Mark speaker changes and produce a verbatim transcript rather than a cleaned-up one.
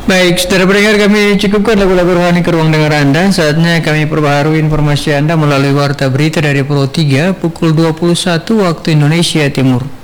Speaker 1: Baik, saudara pendengar, kami cukupkan lagu-lagu rohani ke ruang dengar Anda. Saatnya kami perbaharui informasi Anda melalui Warta Berita dari Pro tiga pukul dua puluh satu waktu Indonesia Timur.